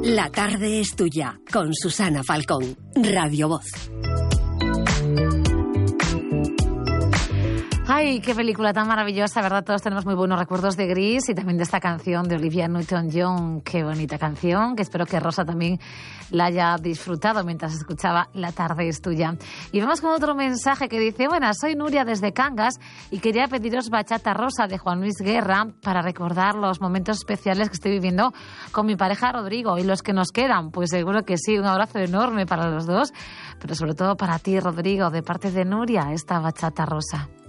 La tarde es tuya, con Susana Falcón, Radio Voz. Ay, qué película tan maravillosa, ¿verdad? Todos tenemos muy buenos recuerdos de Gris y también de esta canción de Olivia Newton-John. Qué bonita canción, que espero que Rosa también la haya disfrutado mientras escuchaba La tarde es tuya. Y vamos con otro mensaje que dice: buenas, soy Nuria desde Cangas y quería pediros Bachata Rosa de Juan Luis Guerra para recordar los momentos especiales que estoy viviendo con mi pareja Rodrigo y los que nos quedan. Pues seguro que sí, un abrazo enorme para los dos, pero sobre todo para ti, Rodrigo, de parte de Nuria, esta Bachata Rosa.